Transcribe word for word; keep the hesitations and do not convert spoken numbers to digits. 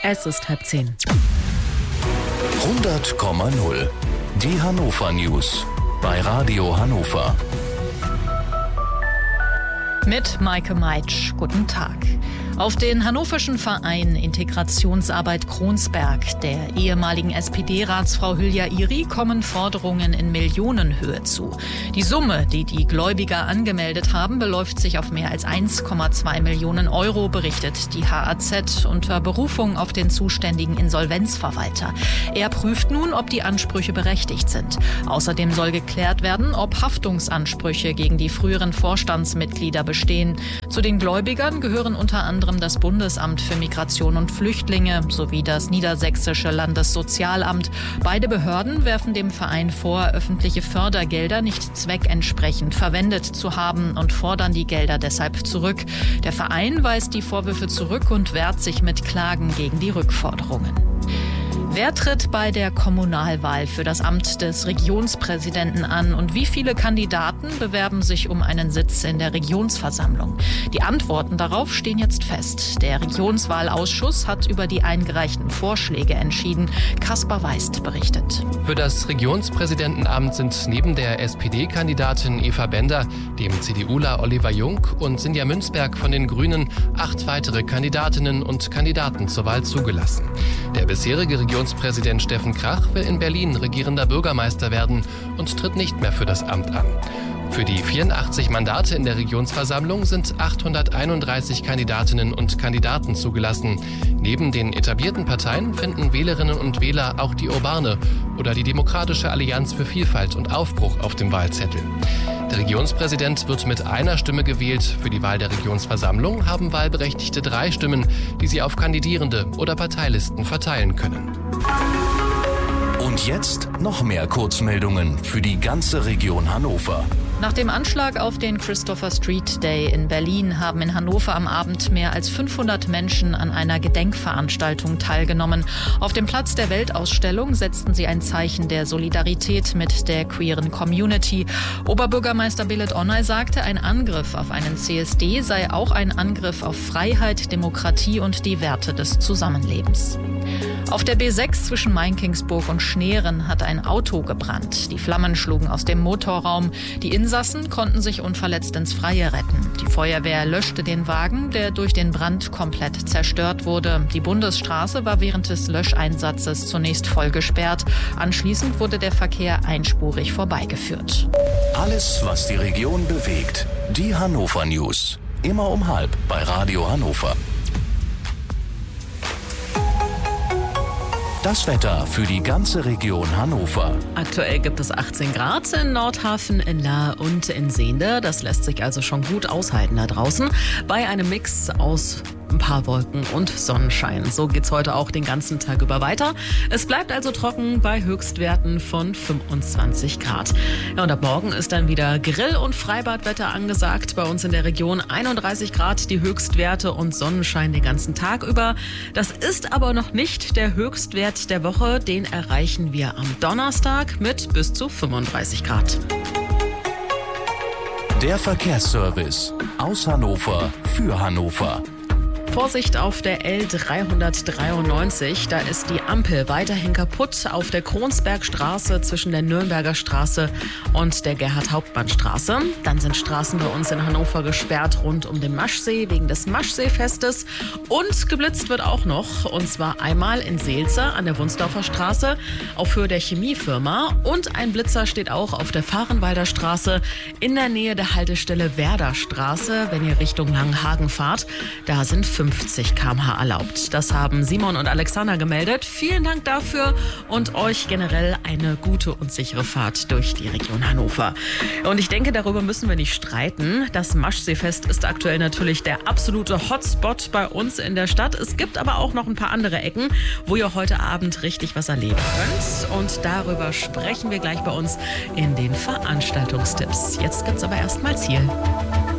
Es ist halb zehn. hundert Komma null. Die Hannover News bei Radio Hannover. Mit Maike Meitsch. Guten Tag. Auf den hannoverschen Verein Integrationsarbeit Kronsberg der ehemaligen S P D-Ratsfrau Hülya Iri kommen Forderungen in Millionenhöhe zu. Die Summe, die die Gläubiger angemeldet haben, beläuft sich auf mehr als eins Komma zwei Millionen Euro, berichtet die H A Z unter Berufung auf den zuständigen Insolvenzverwalter. Er prüft nun, ob die Ansprüche berechtigt sind. Außerdem soll geklärt werden, ob Haftungsansprüche gegen die früheren Vorstandsmitglieder bestehen. Zu den Gläubigern gehören unter anderem das Bundesamt für Migration und Flüchtlinge sowie das Niedersächsische Landessozialamt. Beide Behörden werfen dem Verein vor, öffentliche Fördergelder nicht zweckentsprechend verwendet zu haben und fordern die Gelder deshalb zurück. Der Verein weist die Vorwürfe zurück und wehrt sich mit Klagen gegen die Rückforderungen. Wer tritt bei der Kommunalwahl für das Amt des Regionspräsidenten an und wie viele Kandidaten bewerben sich um einen Sitz in der Regionsversammlung? Die Antworten darauf stehen jetzt fest. Der Regionswahlausschuss hat über die eingereichten Vorschläge entschieden. Kaspar Weist berichtet. Für das Regionspräsidentenamt sind neben der S P D-Kandidatin Eva Bender, dem CDUler Oliver Jung und Sinja Münzberg von den Grünen acht weitere Kandidatinnen und Kandidaten zur Wahl zugelassen. Der bisherige Regionspräsident Steffen Krach will in Berlin regierender Bürgermeister werden und tritt nicht mehr für das Amt an. Für die vierundachtzig Mandate in der Regionsversammlung sind achthunderteinunddreißig Kandidatinnen und Kandidaten zugelassen. Neben den etablierten Parteien finden Wählerinnen und Wähler auch die Urbane oder die Demokratische Allianz für Vielfalt und Aufbruch auf dem Wahlzettel. Der Regionspräsident wird mit einer Stimme gewählt. Für die Wahl der Regionsversammlung haben Wahlberechtigte drei Stimmen, die sie auf Kandidierende oder Parteilisten verteilen können. Und jetzt noch mehr Kurzmeldungen für die ganze Region Hannover. Nach dem Anschlag auf den Christopher Street Day in Berlin haben in Hannover am Abend mehr als fünfhundert Menschen an einer Gedenkveranstaltung teilgenommen. Auf dem Platz der Weltausstellung setzten sie ein Zeichen der Solidarität mit der queeren Community. Oberbürgermeister Belit Onay sagte, ein Angriff auf einen C S D sei auch ein Angriff auf Freiheit, Demokratie und die Werte des Zusammenlebens. Auf der B sechs zwischen Mainkingsburg und Schneeren hat ein Auto gebrannt. Die Flammen schlugen aus dem Motorraum. Die Insassen konnten sich unverletzt ins Freie retten. Die Feuerwehr löschte den Wagen, der durch den Brand komplett zerstört wurde. Die Bundesstraße war während des Löscheinsatzes zunächst voll gesperrt. Anschließend wurde der Verkehr einspurig vorbeigeführt. Alles, was die Region bewegt. Die Hannover News. Immer um halb bei Radio Hannover. Das Wetter für die ganze Region Hannover. Aktuell gibt es achtzehn Grad in Nordhafen, in Lahr und in Sehnde. Das lässt sich also schon gut aushalten da draußen. Bei einem Mix aus ein paar Wolken und Sonnenschein. So geht's heute auch den ganzen Tag über weiter. Es bleibt also trocken bei Höchstwerten von fünfundzwanzig Grad. Ja, und ab morgen ist dann wieder Grill- und Freibadwetter angesagt. Bei uns in der Region einunddreißig Grad die Höchstwerte und Sonnenschein den ganzen Tag über. Das ist aber noch nicht der Höchstwert der Woche. Den erreichen wir am Donnerstag mit bis zu fünfunddreißig Grad. Der Verkehrsservice aus Hannover für Hannover. Vorsicht auf der L dreihundertdreiundneunzig, da ist die Ampel weiterhin kaputt auf der Kronsbergstraße zwischen der Nürnberger Straße und der Gerhard-Hauptmann-Straße. Dann sind Straßen bei uns in Hannover gesperrt rund um den Maschsee wegen des Maschseefestes. Und geblitzt wird auch noch, und zwar einmal in Seelze an der Wunsdorfer Straße auf Höhe der Chemiefirma. Und ein Blitzer steht auch auf der Fahrenwalder Straße in der Nähe der Haltestelle Werderstraße, wenn ihr Richtung Langenhagen fahrt. Da sind fünfzig Kilometer pro Stunde erlaubt. Das haben Simon und Alexander gemeldet. Vielen Dank dafür und euch generell eine gute und sichere Fahrt durch die Region Hannover. Und ich denke, darüber müssen wir nicht streiten. Das Maschseefest ist aktuell natürlich der absolute Hotspot bei uns in der Stadt. Es gibt aber auch noch ein paar andere Ecken, wo ihr heute Abend richtig was erleben könnt. Und darüber sprechen wir gleich bei uns in den Veranstaltungstipps. Jetzt gibt's aber erstmal Ziel.